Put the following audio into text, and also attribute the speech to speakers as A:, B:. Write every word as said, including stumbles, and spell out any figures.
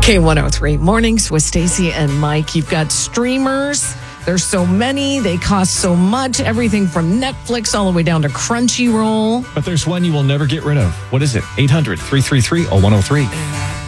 A: K one oh three Mornings with Stacey and Mike. You've got streamers. There's so many. They cost so much. Everything from Netflix all the way down to Crunchyroll.
B: But there's one you will never get rid of. What is it? eight hundred, three three three, oh one oh three.